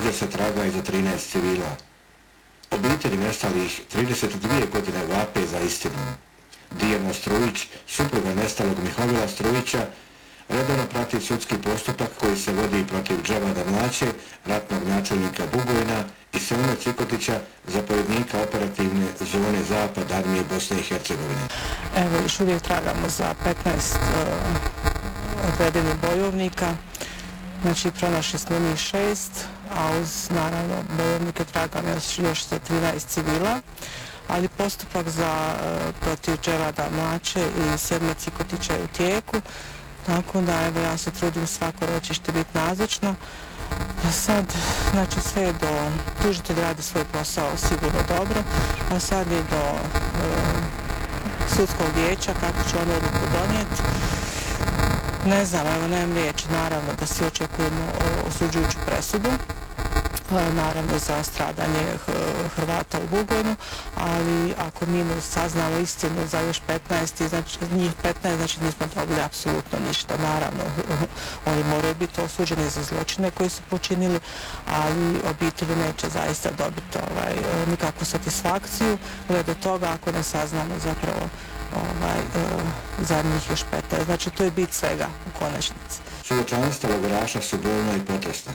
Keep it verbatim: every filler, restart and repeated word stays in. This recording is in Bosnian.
također se traga i za trinaest civila. Obitelji nestalih trideset dvije godine vape za istinom. Dijana Strujić, supruga nestalog Mihovila Strujića, redovno prati sudski postupak koji se vodi protiv Dževada Mlaće, ratnog načelnika Bugojna, i Selme Cikotića, zapovjednika operativne zone Zapad armije Bosne i Hercegovine. Evo, još uvijek tragamo za petnaest uh, odvedenih bojovnika. Znači, pronašli smo njih šest, a uz, naravno, bojovnike tragamo još, još za trinaest civila. Ali postupak za uh, protiv Dževada Mlaće i Selme Cikotića je u tijeku. Tako da, evo, ja se trudim svako ročište biti nazočno. A sad, znači, sve je do, tužitelj radi svoj posao sigurno dobro, a sad je do uh, sudskog vijeća kako će oni odluku donijeti. Ne znam, evo, nemam riječi, naravno da svi očekujemo osuđujuću presudu, naravno za stradanje Hrvata u Bugojnu, ali ako mi ne saznamo istinu za još petnaest, znači njih petnaest, znači nismo dobili apsolutno ništa. Naravno, oni moraju biti osuđeni za zločine koji su počinili, ali obitelji neće zaista dobiti ovaj, nikakvu satisfakciju glede toga ako ne saznamo zapravo ovaj, za njih još petnaest. Znači to je bit svega u konačnici. Svjedočanstva logoraša su bolna i potresna.